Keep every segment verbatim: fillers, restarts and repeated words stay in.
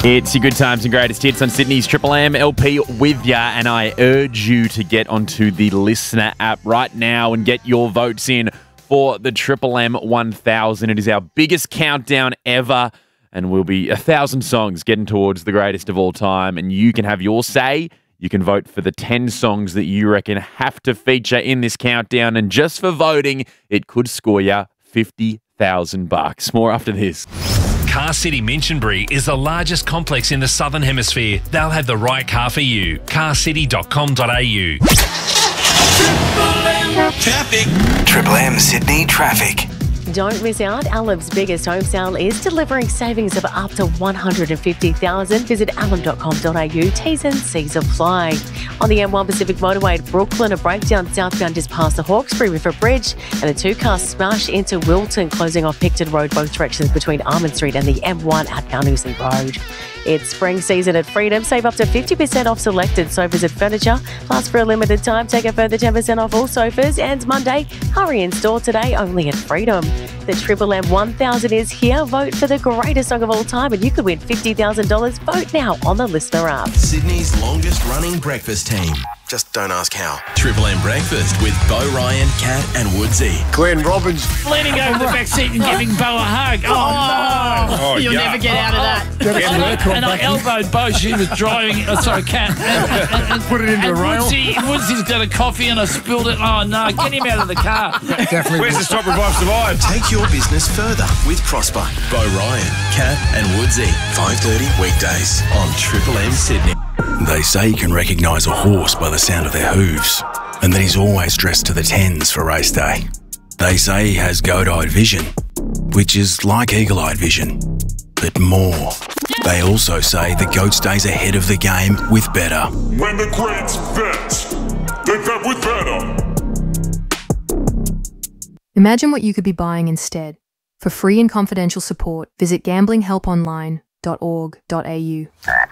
It's your good times and greatest hits on Sydney's Triple M L P with ya, and I urge you to get onto the Listener app right now and get your votes in for the Triple M one thousand. It is our biggest countdown ever, and we'll be a thousand songs getting towards the greatest of all time, and you can have your say. You can vote for the ten songs that you reckon have to feature in this countdown, and just for voting, it could score you fifty thousand bucks. More after this. Car City Minchinbury is the largest complex in the Southern Hemisphere. They'll have the right car for you. car city dot com dot a u. Triple M Traffic. Triple M Sydney Traffic. Don't miss out. Alam's biggest home sale is delivering savings of up to one hundred fifty thousand dollars. Visit alam dot com dot a u. T's and C's apply. On the M one Pacific Motorway at Brooklyn, a breakdown southbound just past the Hawkesbury River Bridge, and a two-car smash into Wilton, closing off Picton Road both directions between Armand Street and the M one at Mount Uzi Road. It's spring season at Freedom. Save up to fifty percent off selected sofas and furniture. Plus, for a limited time, take a further ten percent off all sofas. And Monday, hurry in store today only at Freedom. The Triple M one thousand is here. Vote for the greatest song of all time and you could win fifty thousand dollars. Vote now on the Listener app. Sydney's longest running breakfast team. Just don't ask how. Triple M Breakfast with Bo Ryan, Kat and Woodsy. Glenn Robbins leaning over the back seat and giving Bo a hug. Oh, no. Oh, You'll yeah. never get out of that. And I, and I elbowed Bo. She was driving. Oh, sorry, Kat. And, and, and, Put it into and the rail. Woodsy, Woodsy's got a coffee and I spilled it. Oh, no. Get him out of the car. Definitely. Where's the Stop Revive Survive? Take your business further with Prosper. Bo Ryan, Kat and Woodsy. five thirty weekdays on Triple M Sydney. They say you can recognise a horse by the sound of their hooves, and that he's always dressed to the tens for race day. They say he has goat-eyed vision, which is like eagle-eyed vision, but more. They also say the goat stays ahead of the game with better. When the greats bet, they bet with better. Imagine what you could be buying instead. For free and confidential support, visit gambling help online dot org dot a u.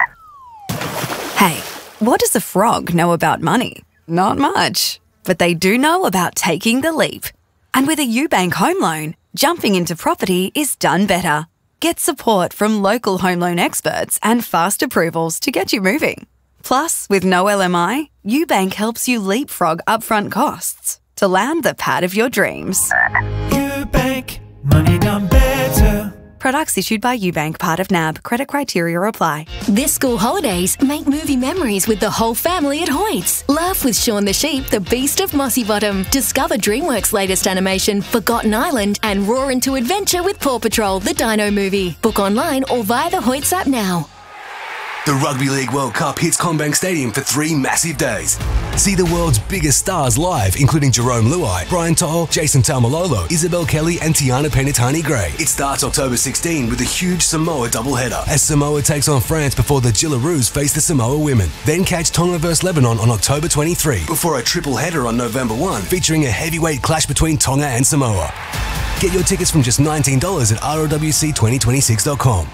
Hey, what does a frog know about money? Not much. But they do know about taking the leap. And with a UBank home loan, jumping into property is done better. Get support from local home loan experts and fast approvals to get you moving. Plus, with no L M I, UBank helps you leapfrog upfront costs to land the pad of your dreams. UBank, money done better. Products issued by UBank, part of N A B. Credit criteria apply. This school holidays, make movie memories with the whole family at Hoyts. Laugh with Shaun the Sheep, the Beast of Mossy Bottom. Discover DreamWorks' latest animation, Forgotten Island, and roar into adventure with Paw Patrol, the Dino movie. Book online or via the Hoyts app now. The Rugby League World Cup hits CommBank Stadium for three massive days. See the world's biggest stars live, including Jerome Luai, Brian To'o, Jason Taumalolo, Isabel Kelly and Tiana Penitani-Gray. It starts October sixteenth with a huge Samoa doubleheader as Samoa takes on France before the Gillaroos face the Samoa women. Then catch Tonga versus Lebanon on October twenty-third before a triple header on November first featuring a heavyweight clash between Tonga and Samoa. Get your tickets from just nineteen dollars at R O W C twenty twenty-six dot com.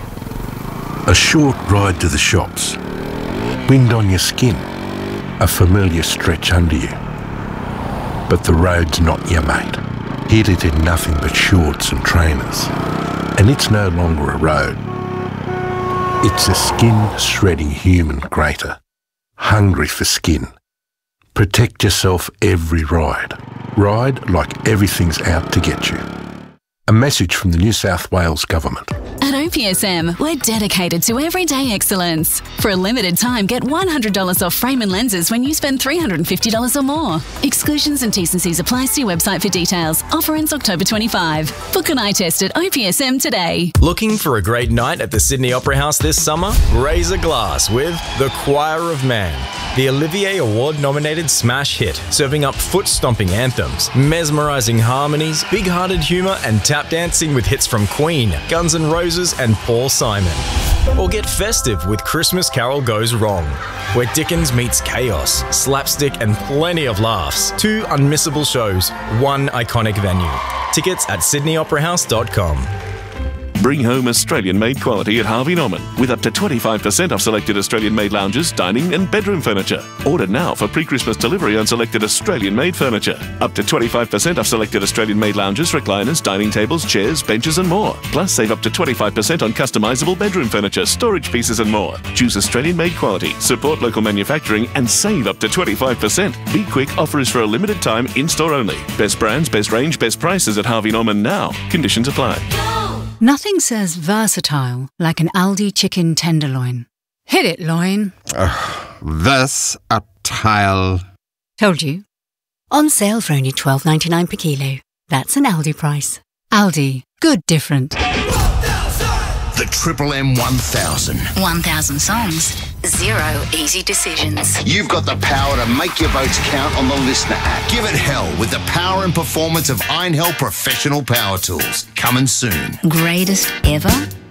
A short ride to the shops, wind on your skin, a familiar stretch under you. But the road's not your mate. Hit it in nothing but shorts and trainers. And it's no longer a road. It's a skin-shredding human grater, hungry for skin. Protect yourself every ride. Ride like everything's out to get you. A message from the New South Wales Government. At O P S M, we're dedicated to everyday excellence. For a limited time, get one hundred dollars off frame and lenses when you spend three hundred fifty dollars or more. Exclusions and T's and C's apply. See website for details. Offer ends October twenty-fifth. Book an eye test at O P S M today. Looking for a great night at the Sydney Opera House this summer? Raise a glass with The Choir of Man, the Olivier Award-nominated smash hit, serving up foot-stomping anthems, mesmerising harmonies, big-hearted humour and tap dancing with hits from Queen, Guns N' Roses and Paul Simon. Or get festive with Christmas Carol Goes Wrong, where Dickens meets chaos, slapstick and plenty of laughs. Two unmissable shows, one iconic venue. Tickets at sydney opera house dot com. Bring home Australian-made quality at Harvey Norman with up to twenty-five percent off selected Australian-made lounges, dining and bedroom furniture. Order now for pre-Christmas delivery on selected Australian-made furniture. Up to twenty-five percent off selected Australian-made lounges, recliners, dining tables, chairs, benches and more. Plus, save up to twenty-five percent on customisable bedroom furniture, storage pieces and more. Choose Australian-made quality, support local manufacturing and save up to twenty-five percent. Be quick, offer is for a limited time, in-store only. Best brands, best range, best prices at Harvey Norman now. Conditions apply. Nothing says versatile like an Aldi chicken tenderloin. Hit it, loin. Uh, this a tile. Told you. On sale for only twelve ninety-nine per kilo. That's an Aldi price. Aldi. Good different. The Triple M one thousand. one thousand songs, zero easy decisions. You've got the power to make your votes count on the Listener app. Give it hell with the power and performance of Iron Hell Professional Power Tools. Coming soon. Greatest ever?